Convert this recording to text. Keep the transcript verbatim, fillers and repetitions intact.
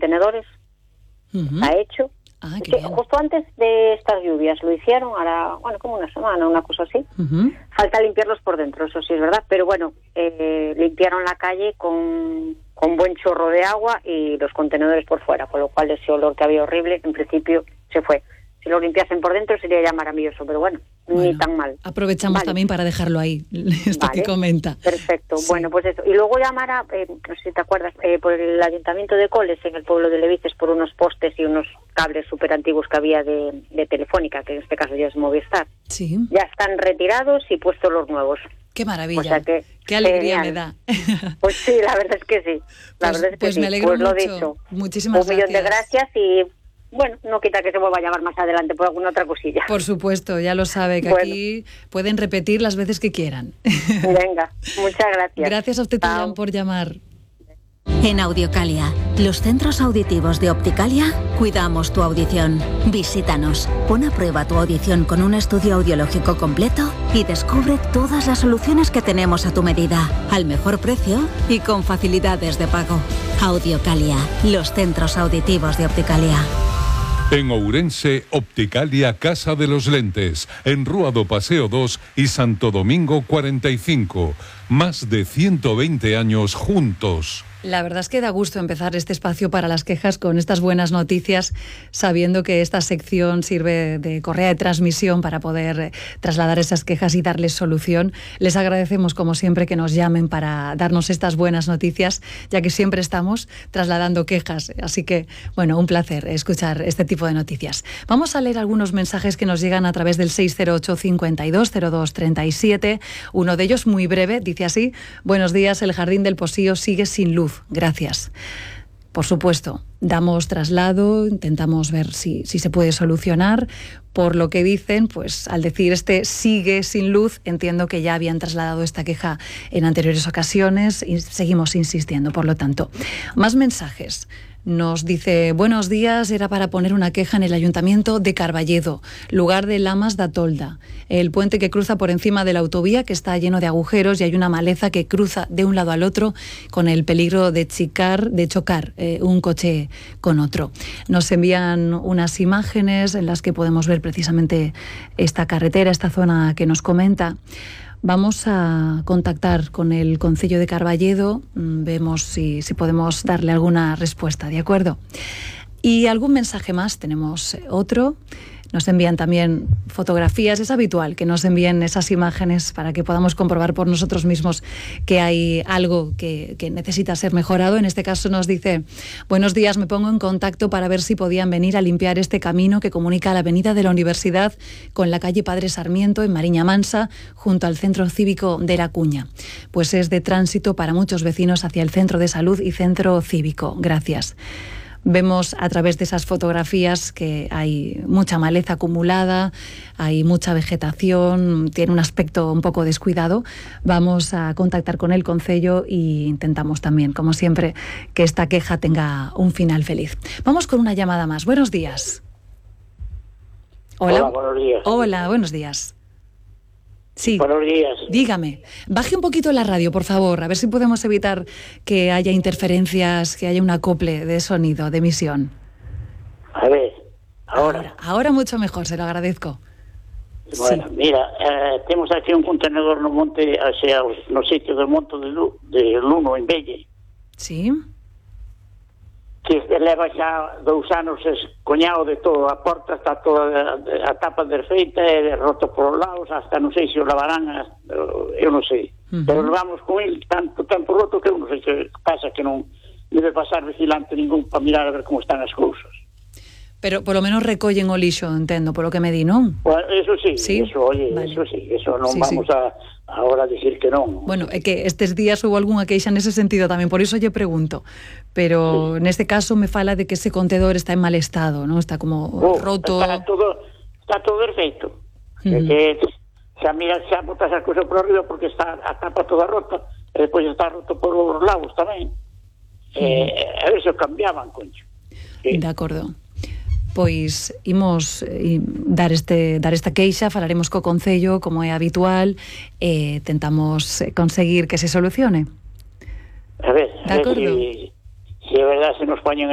contenedores. Uh-huh. Está hecho. Ah, qué sí, bien. Justo antes de estas lluvias lo hicieron, ahora, bueno, como una semana, una cosa así. Uh-huh. Falta limpiarlos por dentro, eso sí es verdad, pero bueno, eh, limpiaron la calle con, con buen chorro de agua y los contenedores por fuera, con lo cual ese olor que había horrible, en principio, se fue. Si lo limpiasen por dentro sería ya maravilloso, pero bueno, bueno ni tan mal. Aprovechamos vale. también para dejarlo ahí, esto vale. que comenta. Perfecto, sí. Bueno, pues eso. Y luego llamar a, eh, no sé si te acuerdas, eh, por el Ayuntamiento de Coles, en el pueblo de Levices, por unos postes y unos cables súper antiguos que había de, de Telefónica, que en este caso ya es Movistar. Sí. Ya están retirados y puestos los nuevos. Qué maravilla, o sea que, qué alegría genial. me da. Pues sí, la verdad es que sí. La pues verdad es que pues sí. me alegro pues mucho. Lo dicho. Muchísimas Un millón gracias. de gracias y... Bueno, no quita que se vuelva a llamar más adelante por alguna otra cosilla. Por supuesto, ya lo sabe, que bueno. aquí pueden repetir las veces que quieran. Venga, muchas gracias. Gracias a usted Chao. por llamar. En Audiocalia, los centros auditivos de Opticalia, cuidamos tu audición. Visítanos, pon a prueba tu audición con un estudio audiológico completo y descubre todas las soluciones que tenemos a tu medida, al mejor precio y con facilidades de pago. Audiocalia, los centros auditivos de Opticalia. En Ourense, Opticalia Casa de los Lentes, en Rúa do Paseo dos y Santo Domingo cuarenta y cinco. Más de ciento veinte años juntos. La verdad es que da gusto empezar este espacio para las quejas con estas buenas noticias, sabiendo que esta sección sirve de correa de transmisión para poder trasladar esas quejas y darles solución. Les agradecemos, como siempre, que nos llamen para darnos estas buenas noticias, ya que siempre estamos trasladando quejas. Así que, bueno, un placer escuchar este tipo de noticias. Vamos a leer algunos mensajes que nos llegan a través del seis cero ocho, cincuenta y dos, cero dos, treinta y siete. Uno de ellos, muy breve, dice así: buenos días, el Jardín del Posío sigue sin luz. Gracias. Por supuesto, damos traslado, intentamos ver si, si se puede solucionar. Por lo que dicen, pues al decir este sigue sin luz, entiendo que ya habían trasladado esta queja en anteriores ocasiones y seguimos insistiendo, por lo tanto. Más mensajes. Nos dice, buenos días, era para poner una queja en el Ayuntamiento de Carballedo, lugar de Lamas da Tolda. El puente que cruza por encima de la autovía, que está lleno de agujeros y hay una maleza que cruza de un lado al otro con el peligro de, chicar, de chocar eh, un coche con otro. Nos envían unas imágenes en las que podemos ver precisamente esta carretera, esta zona que nos comenta. Vamos a contactar con el Concello de Carballedo, vemos si, si podemos darle alguna respuesta, ¿de acuerdo? Y algún mensaje más, tenemos otro. Nos envían también fotografías, es habitual que nos envíen esas imágenes para que podamos comprobar por nosotros mismos que hay algo que, que necesita ser mejorado. En este caso nos dice, buenos días, me pongo en contacto para ver si podían venir a limpiar este camino que comunica la avenida de la Universidad con la calle Padre Sarmiento en Mariña Mansa, junto al Centro Cívico de la Cuña. Pues es de tránsito para muchos vecinos hacia el Centro de Salud y Centro Cívico. Gracias. Vemos a través de esas fotografías que hay mucha maleza acumulada, hay mucha vegetación, tiene un aspecto un poco descuidado. Vamos a contactar con el concello e intentamos también, como siempre, que esta queja tenga un final feliz. Vamos con una llamada más. Buenos días. Hola. Hola, buenos días. Hola, buenos días. Sí. Buenos días. Dígame, baje un poquito la radio, por favor, a ver si podemos evitar que haya interferencias, que haya un acople de sonido, de emisión. A ver, ahora. Ahora, ahora mucho mejor, se lo agradezco. Bueno, sí. Mira, eh, temos aquí un contenedor no monte, o sea, no sitio del monte de, Lu, de Luno, en Velle. Sí. Que leva xa dous anos escoñado de todo, a porta está toda a tapa desfeita e roto por os lados, hasta non sei se o lavarán, eu non sei. Uh-huh. Pero vamos con ele tanto tanto roto que eu non sei que pasa, que non debe pasar vigilante ningún para mirar a ver como están as cousas. Pero por lo menos recollen o lixo, entendo, por lo que me di, non? Bueno, eso sí, sí, eso, oye, vale. eso sí, eso non sí, vamos sí. a ahora decir que non. Bueno, é que estes días houve algunha queixa nese sentido tamén, por iso lle pregunto. Pero sí. neste caso me fala de que ese contenedor está en mal estado, non? Está como oh, roto. Está todo, está todo perfecto. Uh-huh. Que xa mira, xa botas as cousas por arriba porque está a tapa toda rota, e depois está roto por os lados tamén. Uh-huh. Eh, a ver se o cambiaban, concho. Sí. De acordo. Pois imos eh, dar este dar esta queixa, falaremos co Concello como é habitual e tentamos conseguir que se solucione. A ver, de acordo. Si, si é verdade se nos poñen